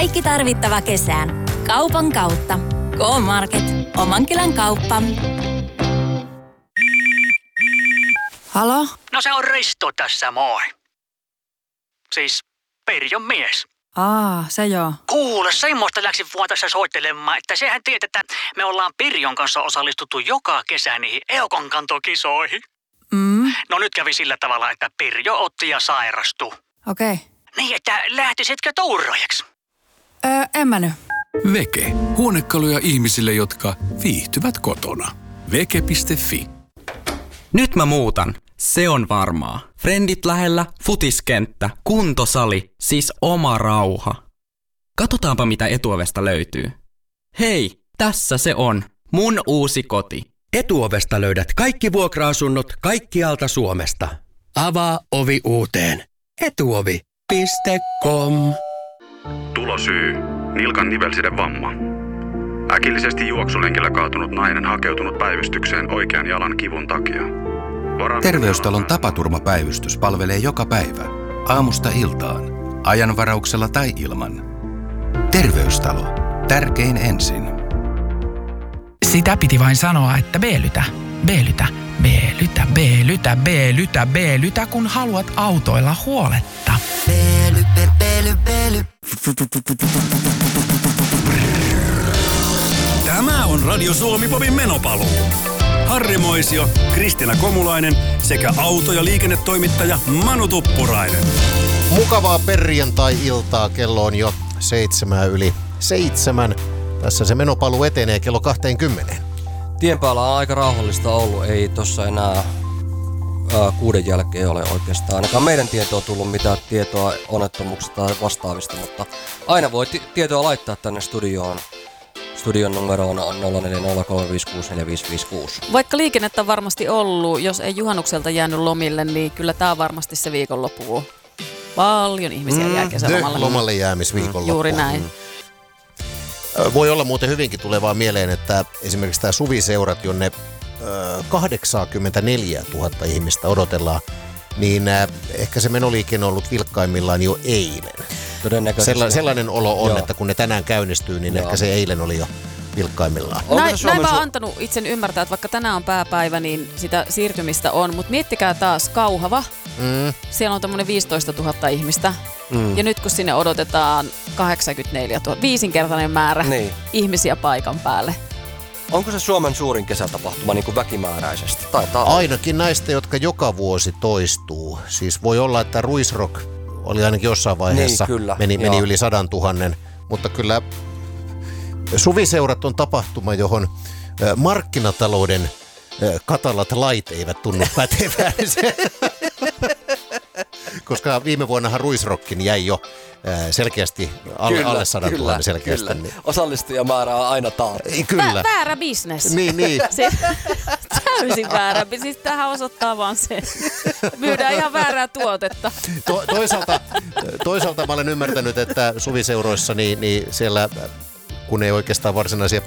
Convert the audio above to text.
Kaikki tarvittava kesään. Kaupan kautta. K-Market. Oman kylän kauppa. Halo? No se on Risto tässä, moi. Siis Perjon mies. Se joo. Kuule, semmoista läksin vaan tässä soittelemaan, että sehän tiedät, että me ollaan Pirjon kanssa osallistuttu joka kesä niihin Eukon kantokisoihin. No nyt kävi sillä tavalla, että Pirjo otti ja sairastui. Okei. Niin, että lähtisitkö tuuraajaksi? En mä nyt. Veke. Huonekaluja ihmisille, jotka viihtyvät kotona. Veke.fi. Nyt mä muutan. Se on varmaa. Frendit lähellä, futiskenttä, kuntosali, siis oma rauha. Katsotaanpa mitä Etuovesta löytyy. Hei, tässä se on. Mun uusi koti. Etuovesta löydät kaikki vuokra-asunnot kaikkialta Suomesta. Avaa ovi uuteen. Etuovi.com. Tulosyy. Nilkan nivelsiden vamma. Äkillisesti juoksulenkillä kaatunut nainen hakeutunut päivystykseen oikean jalan kivun takia. Terveystalon tapaturmapäivystys palvelee joka päivä, aamusta iltaan, ajanvarauksella tai ilman. Terveystalo. Tärkein ensin. Sitä piti vain sanoa, että B-lytä, B-lytä, B-lytä, B-lytä, B-lytä, B-lytä, kun haluat autoilla huoletta. B-ly, B-ly, B-ly. Tämä on Radio Suomi-popin menopaluu. Harri Moisio, Kristiina Komulainen sekä auto- ja liikennetoimittaja Manu Tuppurainen. Mukavaa perjantai-iltaa, kello on jo 7:07. Tässä se menopaluu etenee kello 20. Tien päällä on aika rauhallista ollut, ei tossa enää 6 jälkeen ole oikeastaan. Ainakaan meidän tietoon tullut mitään tietoa onnettomuuksista tai vastaavista, mutta aina voi tietoa laittaa tänne studioon. Studion numero on 0403564556. Vaikka liikennettä on varmasti ollut, jos ei juhannukselta jäänyt lomille, niin kyllä tämä on varmasti se viikonloppu. Paljon ihmisiä jää kesälomalle. Lomalle jäämisviikonloppu. Juuri näin. Voi olla muuten hyvinkin tulevaa mieleen, että esimerkiksi tämä suviseurat, jonne 84 000 ihmistä odotellaan, niin ehkä se menoliikenne on ollut vilkkaimmillaan jo eilen. Sellainen olo on, että kun ne tänään käynnistyy, niin ehkä se eilen oli jo vilkkaimmillaan. Näin mä oon antanut itsen ymmärtää, että vaikka tänään on pääpäivä, niin sitä siirtymistä on. Mutta miettikää taas Kauhava. Siellä on tämmöinen 15 000 ihmistä. Ja nyt kun sinne odotetaan 84 000, 5-kertainen määrä ihmisiä paikan päälle. Onko se Suomen suurin kesätapahtuma niin kuin väkimääräisesti? Taitaa ainakin näistä, jotka joka vuosi toistuu. Siis voi olla, että Ruisrock oli ainakin jossain vaiheessa, meni yli 100 000, mutta kyllä suviseurat on tapahtuma, johon markkinatalouden katalat lait eivät tunnu pätevään. Koska viime vuonnahan Ruisrockin jäi jo selkeästi alle 100 000 selkeästi. Kyllä. Niin. Osallistujamäärä on aina taattu. Kyllä. Väärä bisnes. Niin. Täysin väärä. Siis tähän osoittaa vaan se. Myydään ihan väärää tuotetta. Toisaalta mä olen ymmärtänyt, että suviseuroissa niin siellä kun ei oikeastaan varsinaisia